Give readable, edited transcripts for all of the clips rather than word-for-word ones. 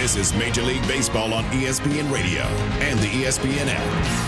This is Major League Baseball on ESPN Radio and the ESPN app.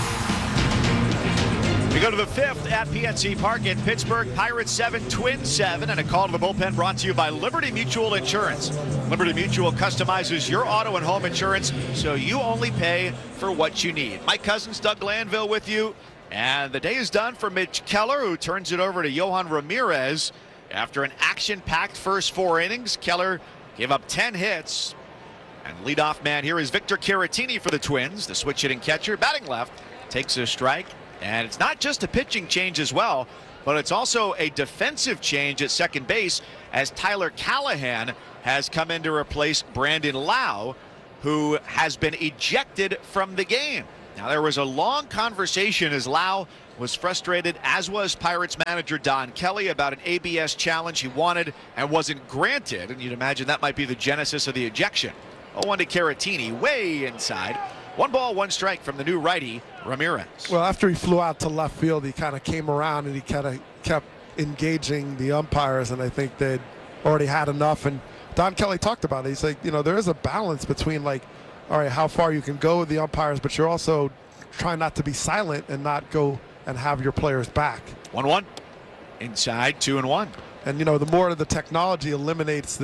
We go to the fifth at PNC Park in Pittsburgh. Pirates 7, Twins 7, and a call to the bullpen brought to you by Liberty Mutual Insurance. Liberty Mutual customizes your auto and home insurance so you only pay for what you need. Mike Cousins, Doug Glanville with you. And the day is done for Mitch Keller, who turns it over to Yohan Ramirez. After an action-packed first 4 innings, Keller gave up 10 hits. And leadoff man here is Victor Caratini for the Twins. The switch-hitting catcher, batting left, takes a strike. And it's not just a pitching change as well, but it's also a defensive change at second base as Tyler Callahan has come in to replace Brandon Lau, who has been ejected from the game. Now, there was a long conversation as Lau was frustrated, as was Pirates manager Don Kelly, about an ABS challenge he wanted and wasn't granted. And you'd imagine that might be the genesis of the ejection. 0-1 to Caratini, way inside. 1 ball, 1 strike from the new righty, Ramirez. Well, after he flew out to left field, he kind of came around and he kind of kept engaging the umpires, and I think they'd already had enough. And Don Kelly talked about it. He's like, there is a balance between, like, all right, how far you can go with the umpires, but you're also trying not to be silent and not go and have your players back. 1-1. Inside, 2-1. And, the more the technology eliminates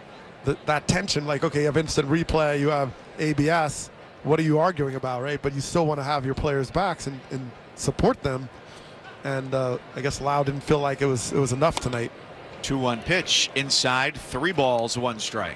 that tension, like, okay, you have instant replay, you have ABS, what are you arguing about, right? But you still want to have your players' backs and support them. And I guess Lau didn't feel like it was enough tonight. 2-1 pitch inside, 3 balls, 1 strike.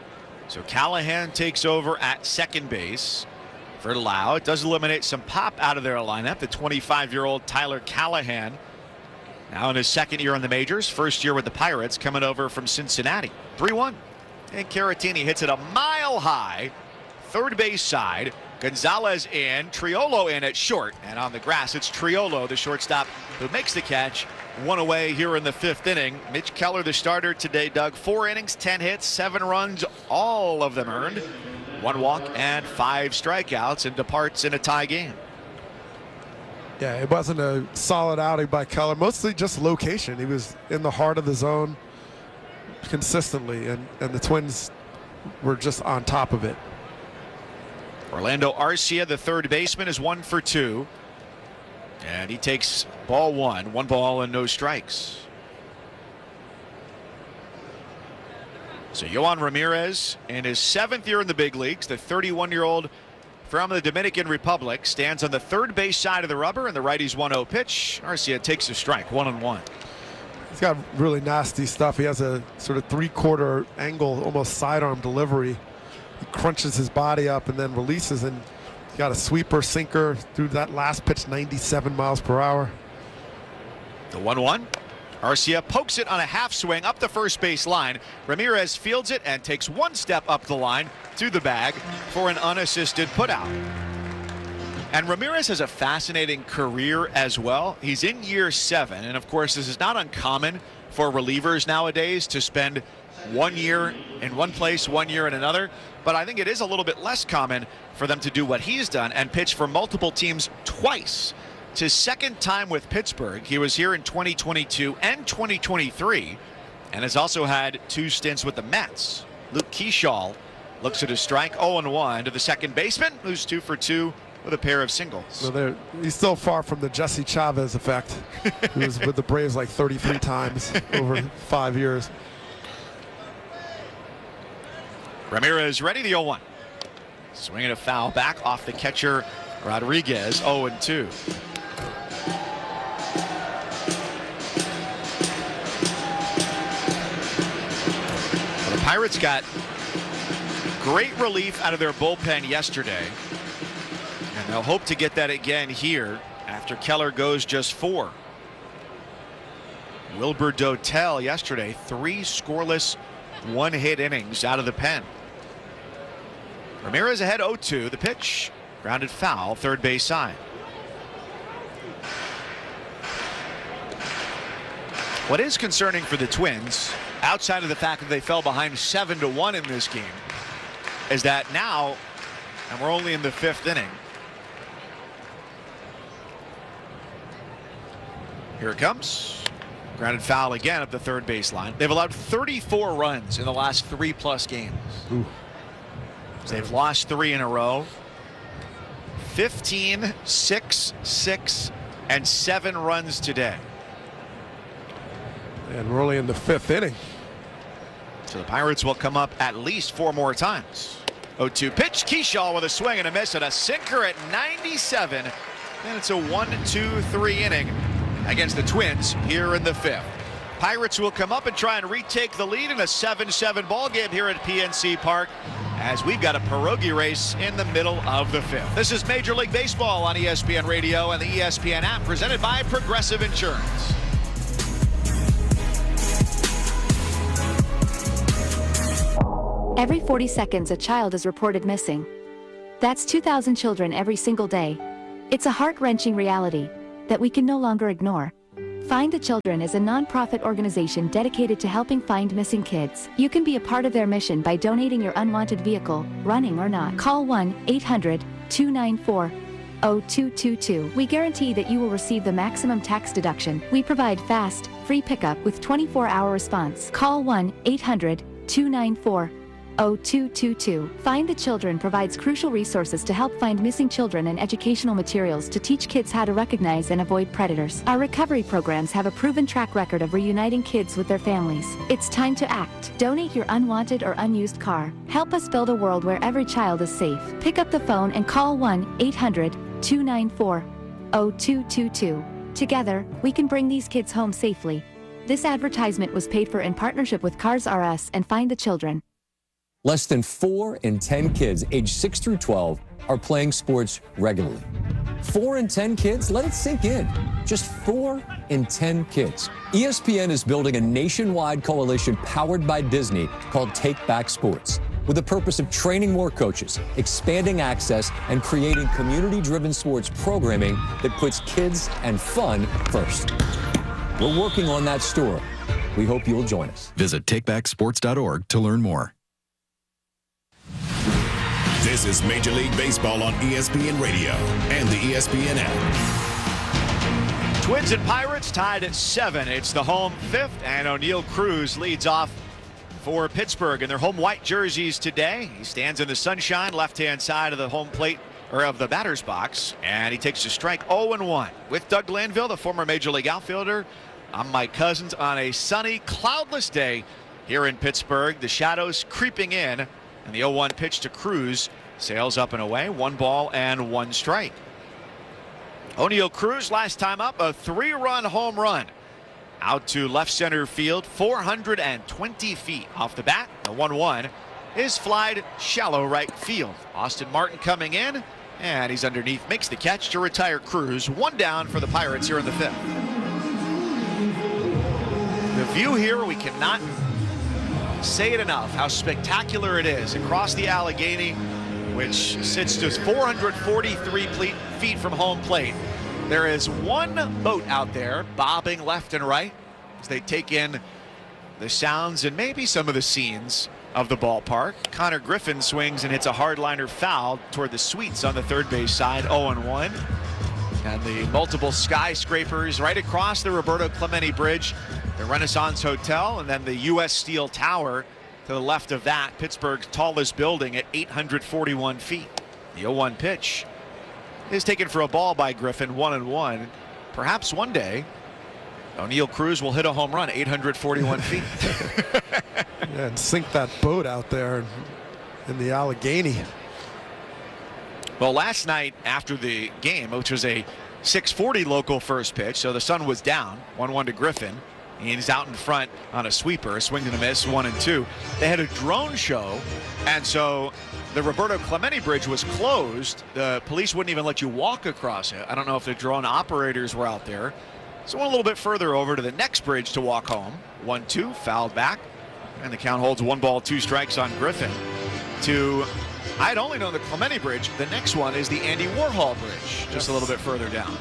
So Callahan takes over at second base for Lau. It does eliminate some pop out of their lineup. The 25-year-old Tyler Callahan, now in his second year in the majors, first year with the Pirates, coming over from Cincinnati. 3-1. And Caratini hits it a mile high. Third base side, Gonzalez in, Triolo in at short, and on the grass it's Triolo, the shortstop, who makes the catch. 1 away here in the 5th inning. Mitch Keller, the starter today, Doug. 4 innings, 10 hits, 7 runs, all of them earned. 1 walk and 5 strikeouts, and departs in a tie game. Yeah, it wasn't a solid outing by Keller, mostly just location. He was in the heart of the zone consistently, and the Twins were just on top of it. Orlando Arcia, the third baseman, is 1 for 2. And he takes ball 1. 1 ball and no strikes. So Yohan Ramirez, in his 7th year in the big leagues, the 31-year-old from the Dominican Republic, stands on the third base side of the rubber, and the righty's 1-0 pitch. Arcia takes a strike, 1-1. He's got really nasty stuff. He has a sort of 3/4 angle, almost sidearm delivery. He crunches his body up and then releases, and he's got a sweeper, sinker through that last pitch, 97 miles per hour. The 1-1. Arcia pokes it on a half swing up the first base line. Ramirez fields it and takes 1 step up the line to the bag for an unassisted putout. And Ramirez has a fascinating career as well. He's in year 7, and of course this is not uncommon for relievers nowadays to spend 1 year in one place, 1 year in another. But I think it is a little bit less common for them to do what he's done and pitch for multiple teams twice. It's his 2nd time with Pittsburgh. He was here in 2022 and 2023 and has also had 2 stints with the Mets. Luke Keeschall looks at his strike, 0-1 to the second baseman, who's 2 for 2 with a pair of singles. So he's still far from the Jesse Chavez effect. He was with the Braves like 33 times over 5 years. Ramirez ready, the 0-1. Swinging a foul back off the catcher, Rodriguez, 0-2. Well, the Pirates got great relief out of their bullpen yesterday, and they'll hope to get that again here after Keller goes just 4. Wilbur Dotel yesterday, 3 scoreless, 1-hit innings out of the pen. Ramirez ahead 0-2. The pitch, grounded foul, third base side. What is concerning for the Twins, outside of the fact that they fell behind 7-1 in this game, is that now, and we're only in the 5th inning. Here it comes. Grounded foul again up the third base line. They've allowed 34 runs in the last 3+ games. Ooh. They've lost 3 in a row. 15, 6, 6, and 7 runs today. And we're only in the 5th inning. So the Pirates will come up at least 4 more times. 0-2 pitch. Keyshaw with a swing and a miss and a sinker at 97. And it's a 1-2-3 inning against the Twins here in the 5th. Pirates will come up and try and retake the lead in a 7-7 ball game here at PNC Park, as we've got a pierogi race in the middle of the 5th. This is Major League Baseball on ESPN Radio and the ESPN app, presented by Progressive Insurance. Every 40 seconds, a child is reported missing. That's 2,000 children every single day. It's a heart-wrenching reality that we can no longer ignore. Find the Children is a non-profit organization dedicated to helping find missing kids. You can be a part of their mission by donating your unwanted vehicle, running or not. Call 1-800-294-0222. We guarantee that you will receive the maximum tax deduction. We provide fast, free pickup with 24-hour response. Call 1-800-294-0222. Find the Children provides crucial resources to help find missing children and educational materials to teach kids how to recognize and avoid predators. Our recovery programs have a proven track record of reuniting kids with their families. It's time to act. Donate your unwanted or unused car. Help us build a world where every child is safe. Pick up the phone and call 1-800-294-0222. Together, we can bring these kids home safely. This advertisement was paid for in partnership with Cars R Us and Find the Children. Less than 4 in 10 kids aged 6 through 12 are playing sports regularly. 4 in 10 kids? Let it sink in. Just 4 in 10 kids. ESPN is building a nationwide coalition powered by Disney called Take Back Sports, with the purpose of training more coaches, expanding access, and creating community-driven sports programming that puts kids and fun first. We're working on that story. We hope you'll join us. Visit takebacksports.org to learn more. This is Major League Baseball on ESPN Radio and the ESPN app. Twins and Pirates tied at 7. It's the home 5th, and O'Neill Cruz leads off for Pittsburgh in their home white jerseys today. He stands in the sunshine, left-hand side of the home plate, or of the batter's box, and he takes a strike 0-1 with Doug Glanville, the former Major League outfielder. I'm Mike Cousins on a sunny, cloudless day here in Pittsburgh. The shadows creeping in. And the 0-1 pitch to Cruz sails up and away. 1 ball and 1 strike. O'Neill Cruz, last time up, a 3-run home run out to left center field, 420 feet off the bat. The 1-1 is flied shallow right field. Austin Martin coming in, and he's underneath, makes the catch to retire Cruz. 1 down for the Pirates here in the 5th. The view here, we cannot say it enough how spectacular it is across the Allegheny, which sits just 443 feet from home plate. There is 1 boat out there bobbing left and right as they take in the sounds and maybe some of the scenes of the ballpark. Connor Griffin swings and hits a hardliner foul toward the suites on the third base side, 0-1. And the multiple skyscrapers right across the Roberto Clemente Bridge, the Renaissance Hotel, and then the U.S. Steel Tower to the left of that, Pittsburgh's tallest building at 841 feet. The 0-1 pitch is taken for a ball by Griffin, 1-1. Perhaps one day O'Neill Cruz will hit a home run 841 feet. Yeah, and sink that boat out there in the Allegheny. Well, last night after the game, which was a 6:40 local first pitch, so the sun was down, 1-1 to Griffin. He's out in front on a sweeper, a swing and a miss, 1-2. They had a drone show, and so the Roberto Clemente Bridge was closed. The police wouldn't even let you walk across it. I don't know if the drone operators were out there. So went a little bit further over to the next bridge to walk home. 1-2, fouled back, and the count holds 1 ball, 2 strikes on Griffin. I'd only known the Clemente Bridge. The next one is the Andy Warhol Bridge, just a little bit further down.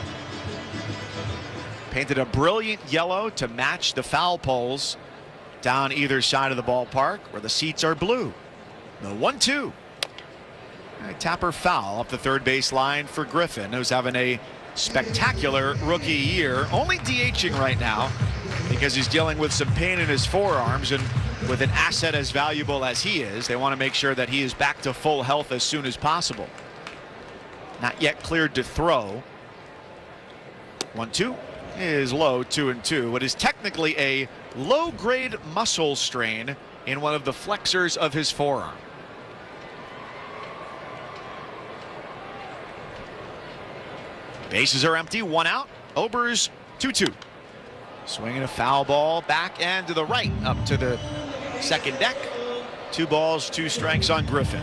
Painted a brilliant yellow to match the foul poles down either side of the ballpark, where the seats are blue. The 1-2. Tapper foul up the third base line for Griffin, who's having a spectacular rookie year. Only DHing right now because he's dealing with some pain in his forearms, and with an asset as valuable as he is, they want to make sure that he is back to full health as soon as possible. Not yet cleared to throw. 1-2 is low, 2-2. What is technically a low-grade muscle strain in one of the flexors of his forearm. Bases are empty, 1 out. Ober's 2-2. Swinging a foul ball back and to the right, up to the second deck. 2 balls, 2 strikes on Griffin.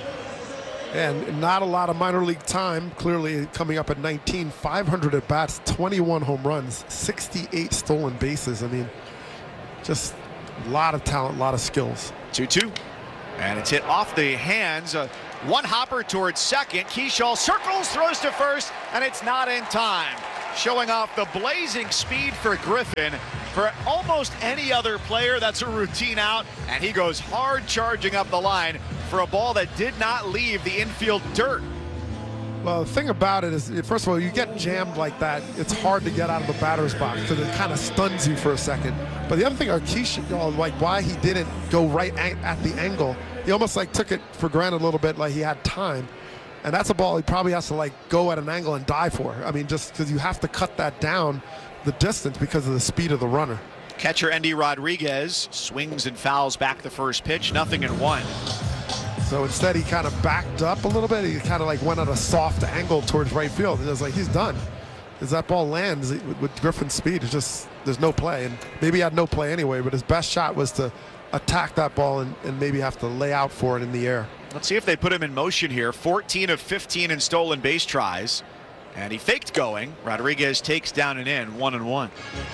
And not a lot of minor league time. Clearly coming up at 19, 500 at bats, 21 home runs, 68 stolen bases. I mean, just a lot of talent, a lot of skills. 2-2. And it's hit off the hands. One hopper towards second. Keyshaw circles, throws to first, and it's not in time. Showing off the blazing speed for Griffin. For almost any other player, that's a routine out, and he goes hard charging up the line for a ball that did not leave the infield dirt. Well, the thing about it is, first of all, you get jammed like that, it's hard to get out of the batter's box because it kind of stuns you for a second. But the other thing, Keyshaw, like why he didn't go right at the angle, he almost like took it for granted a little bit, like he had time. And that's a ball he probably has to like go at an angle and die for. I mean, just because you have to cut that down the distance because of the speed of the runner. Catcher Endy Rodriguez swings and fouls back the first pitch, 0-1. So instead, he kind of backed up a little bit. He kind of like went at a soft angle towards right field. And it was like, he's done. As that ball lands with Griffin's speed, it's just, there's no play. And maybe he had no play anyway, but his best shot was to attack that ball and maybe have to lay out for it in the air. Let's see if they put him in motion here. 14 of 15 in stolen base tries. And he faked going. Rodriguez takes down and in, 1-1.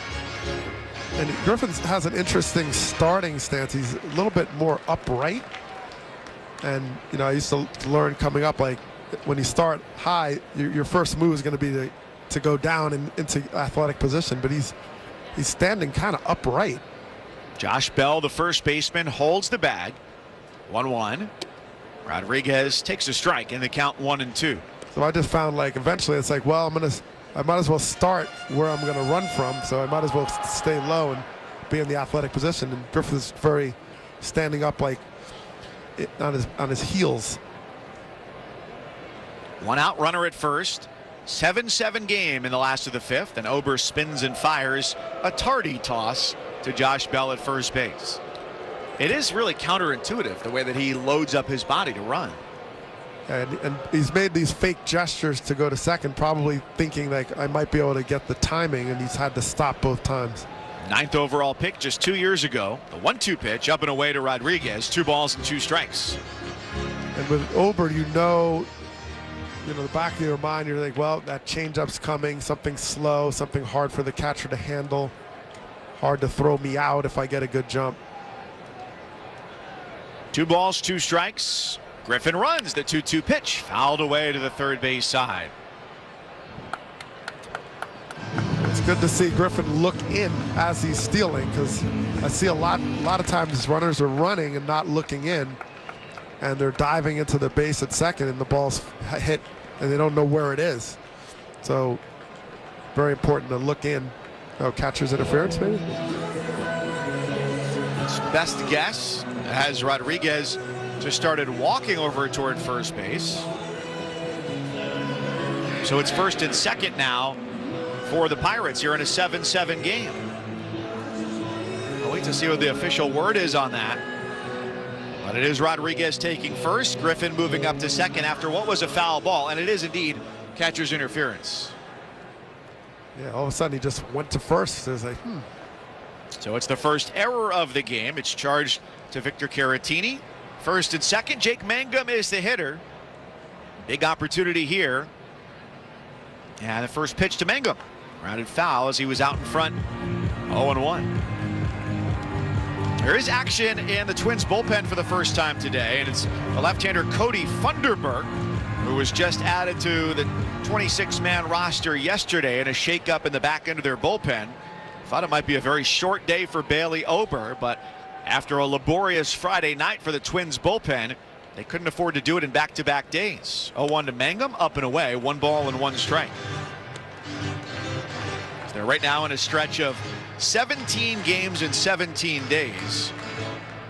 And Griffin has an interesting starting stance. He's a little bit more upright. And, you know, I used to learn coming up, like, when you start high, your first move is going to be to go down into athletic position. But he's standing kind of upright. Josh Bell, the first baseman, holds the bag. 1-1. Rodriguez takes a strike in the count, 1-2. So I just found, like, eventually it's like, well, I might as well start where I'm going to run from, so I might as well stay low and be in the athletic position. And Griffin's very standing up, like, on his heels. 1 out, runner at first. 7-7 game in the last of the 5th, and Ober spins and fires a tardy toss to Josh Bell at first base. It is really counterintuitive the way that he loads up his body to run. And he's made these fake gestures to go to second, probably thinking like I might be able to get the timing, and he's had to stop both times. 9th overall pick just 2 years ago. The 1-2 pitch up and away to Rodriguez. 2 balls and 2 strikes. And with Ober, you know, the back of your mind, you're like, well, that changeup's coming, something slow, something hard for the catcher to handle, hard to throw me out if I get a good jump. 2 balls, 2 strikes. Griffin runs the 2-2 pitch, fouled away to the third base side. It's good to see Griffin look in as he's stealing, because I see a lot of times runners are running and not looking in, and they're diving into the base at second, and the ball's hit, and they don't know where it is. So very important to look in. Oh, catcher's interference, maybe? Best guess as Rodriguez just started walking over toward first base. So it's first and second now for the Pirates here in a 7-7 game. I'll wait to see what the official word is on that. But it is Rodriguez taking first, Griffin moving up to second after what was a foul ball, and it is indeed catcher's interference. Yeah, all of a sudden he just went to first. So it's like, So it's the first error of the game. It's charged to Victor Caratini. First and second, Jake Mangum is the hitter. Big opportunity here. And the first pitch to Mangum. Grounded foul as he was out in front. 0-1. There is action in the Twins bullpen for the first time today, and it's the left-hander Cody Funderburk, who was just added to the 26-man roster yesterday in a shakeup in the back end of their bullpen. Thought it might be a very short day for Bailey Ober, but after a laborious Friday night for the Twins bullpen, they couldn't afford to do it in back-to-back days. 0-1 to Mangum, up and away, 1 ball and 1 strike. So they're right now in a stretch of 17 games in 17 days.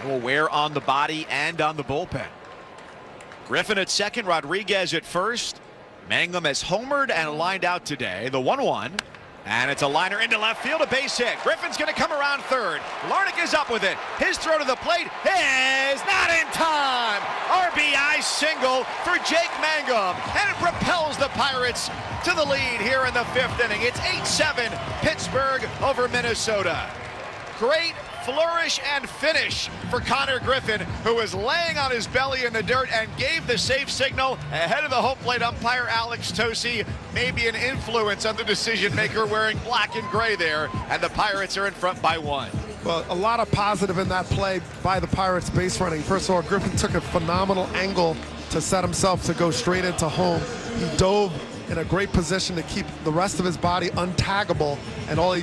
Will wear on the body and on the bullpen. Griffin at second, Rodriguez at first. Mangum has homered and lined out today. The 1-1. And it's a liner into left field, a base hit. Griffin's going to come around third. Larnach is up with it. His throw to the plate is not in time. RBI single for Jake Mangum. And it propels the Pirates to the lead here in the 5th inning. It's 8-7 Pittsburgh over Minnesota. Great flourish and finish for Connor Griffin, who was laying on his belly in the dirt and gave the safe signal ahead of the home plate umpire Alex Tosi. Maybe an influence on the decision maker wearing black and gray there, and the Pirates are in front by 1. Well, a lot of positive in that play by the Pirates base running. First of all, Griffin took a phenomenal angle to set himself to go straight into home. He dove in a great position to keep the rest of his body untaggable, and all he